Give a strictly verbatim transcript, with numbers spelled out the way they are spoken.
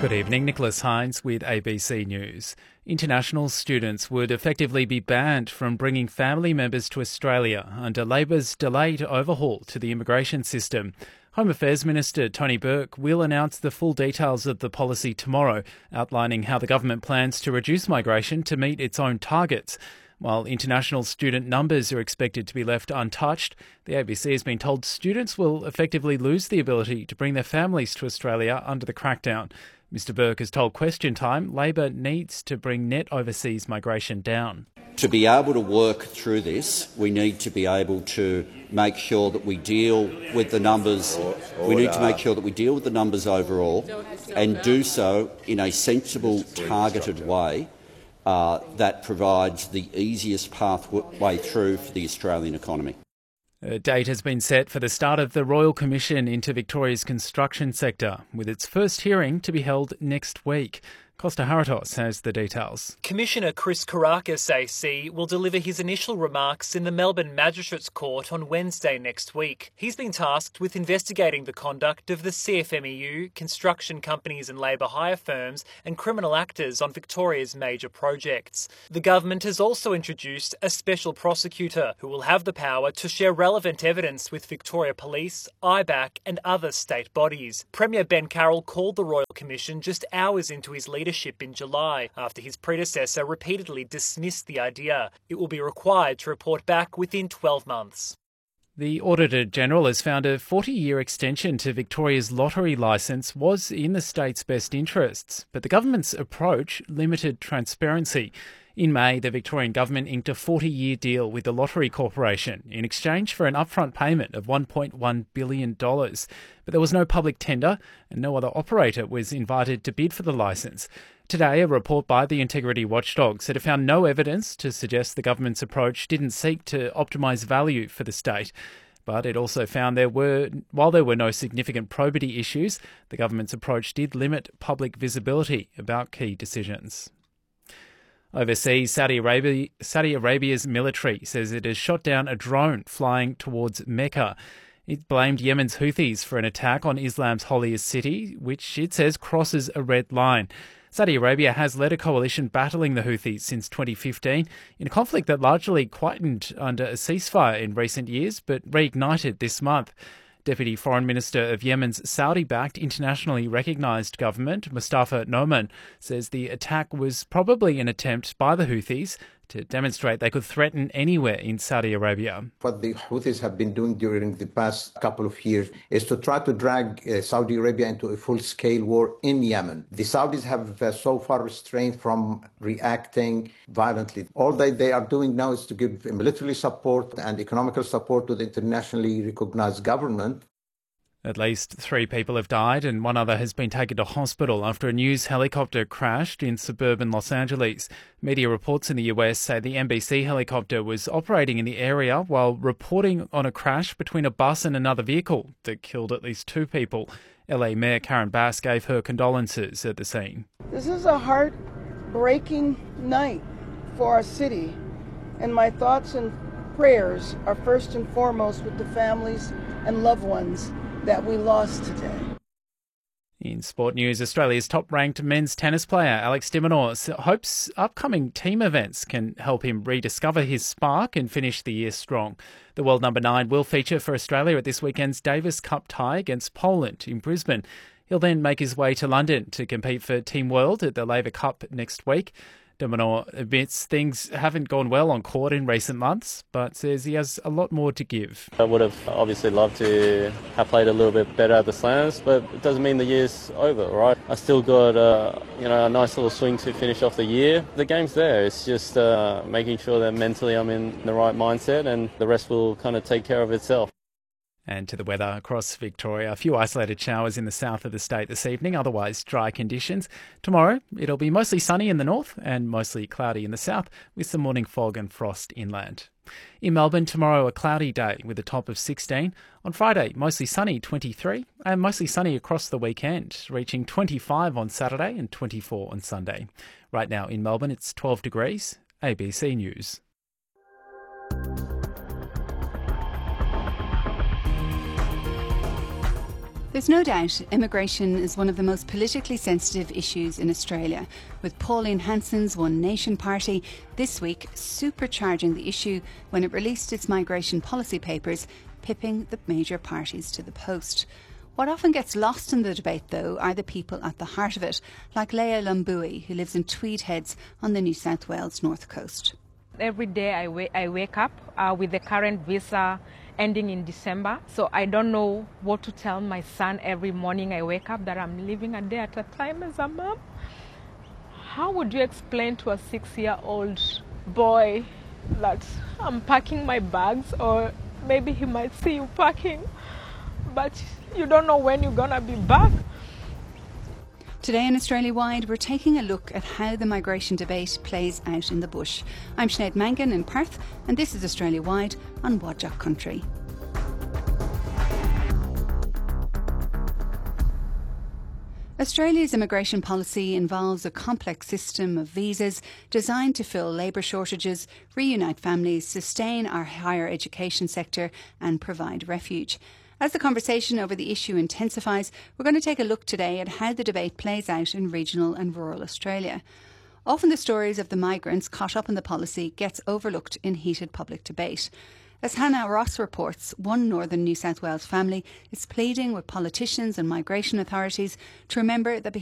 Good evening, Nicholas Hines with A B C News. International students would effectively be banned from bringing family members to Australia under Labor's delayed overhaul to the immigration system. Home Affairs Minister Tony Burke will announce the full details of the policy tomorrow, outlining how the government plans to reduce migration to meet its own targets. While international student numbers are expected to be left untouched, the A B C has been told students will effectively lose the ability to bring their families to Australia under the crackdown. Mister Burke has told Question Time Labor needs to bring net overseas migration down. To be able to work through this, we need to be able to make sure that we deal with the numbers. We need to make sure that we deal with the numbers overall and do so in a sensible, targeted way uh, that provides the easiest pathway through for the Australian economy. A date has been set for the start of the Royal Commission into Victoria's construction sector, with its first hearing to be held next week. Costa Haratos has the details. Commissioner Chris Kourakis A C will deliver his initial remarks in the Melbourne Magistrates Court on Wednesday next week. He's been tasked with investigating the conduct of the C F M E U, construction companies and labour hire firms and criminal actors on Victoria's major projects. The government has also introduced a special prosecutor who will have the power to share relevant evidence with Victoria Police, I B A C and other state bodies. Premier Ben Carroll called the Royal Commission just hours into his leadership in July, after his predecessor repeatedly dismissed the idea. It will be required to report back within twelve months. The Auditor-General has found a forty-year extension to Victoria's lottery licence was in the state's best interests, but the government's approach limited transparency. In May, the Victorian government inked a forty-year deal with the Lottery Corporation in exchange for an upfront payment of one point one billion dollars. But there was no public tender and no other operator was invited to bid for the licence. Today, a report by the Integrity Watchdog said it found no evidence to suggest the government's approach didn't seek to optimise value for the state. But it also found there were, while there were no significant probity issues, the government's approach did limit public visibility about key decisions. Overseas, Saudi Arabia, Saudi Arabia's military says it has shot down a drone flying towards Mecca. It blamed Yemen's Houthis for an attack on Islam's holiest city, which it says crosses a red line. Saudi Arabia has led a coalition battling the Houthis since twenty fifteen in a conflict that largely quietened under a ceasefire in recent years but reignited this month. Deputy Foreign Minister of Yemen's Saudi-backed internationally recognised government, Mustafa Noman, says the attack was probably an attempt by the Houthis to demonstrate they could threaten anywhere in Saudi Arabia. What the Houthis have been doing during the past couple of years is to try to drag uh, Saudi Arabia into a full-scale war in Yemen. The Saudis have uh, so far restrained from reacting violently. All that they are doing now is to give military support and economical support to the internationally recognized government. At least three people have died and one other has been taken to hospital after a news helicopter crashed in suburban Los Angeles. Media reports in the U S say the N B C helicopter was operating in the area while reporting on a crash between a bus and another vehicle that killed at least two people. L A Mayor Karen Bass gave her condolences at the scene. This is a heartbreaking night for our city, and my thoughts and prayers are first and foremost with the families and loved ones that we lost today. In sport news, Australia's top-ranked men's tennis player Alex de Minaur hopes upcoming team events can help him rediscover his spark and finish the year strong. The world number nine will feature for Australia at this weekend's Davis Cup tie against Poland in Brisbane. He'll then make his way to London to compete for Team World at the Laver Cup next week. De Minaur admits things haven't gone well on court in recent months, but says he has a lot more to give. I would have obviously loved to have played a little bit better at the slams, but it doesn't mean the year's over, right? I still got uh, you know, a nice little swing to finish off the year. The game's there. It's just uh, making sure that mentally I'm in the right mindset and the rest will kind of take care of itself. And to the weather across Victoria, a few isolated showers in the south of the state this evening, otherwise dry conditions. Tomorrow, it'll be mostly sunny in the north and mostly cloudy in the south, with some morning fog and frost inland. In Melbourne, tomorrow a cloudy day with a top of sixteen. On Friday, mostly sunny, twenty-three, and mostly sunny across the weekend, reaching twenty-five on Saturday and twenty-four on Sunday. Right now in Melbourne, it's twelve degrees. A B C News. There's no doubt immigration is one of the most politically sensitive issues in Australia, with Pauline Hanson's One Nation party this week supercharging the issue when it released its migration policy papers, pipping the major parties to the post. What often gets lost in the debate, though, are the people at the heart of it, like Leah Lumbui, who lives in Tweed Heads on the New South Wales North Coast. Every day I, wa- I wake up uh, with the current visa ending in December, so I don't know what to tell my son every morning I wake up that I'm living a day at a time as a mom. How would you explain to a six-year-old boy that I'm packing my bags, or maybe he might see you packing, but you don't know when you're gonna be back? Today in Australia-wide, we're taking a look at how the migration debate plays out in the bush. I'm Sinead Mangan in Perth, and this is Australia-wide on Wadjuk Country. Australia's immigration policy involves a complex system of visas designed to fill labour shortages, reunite families, sustain our higher education sector and provide refuge. As the conversation over the issue intensifies, we're going to take a look today at how the debate plays out in regional and rural Australia. Often the stories of the migrants caught up in the policy gets overlooked in heated public debate. As Hannah Ross reports, one northern New South Wales family is pleading with politicians and migration authorities to remember that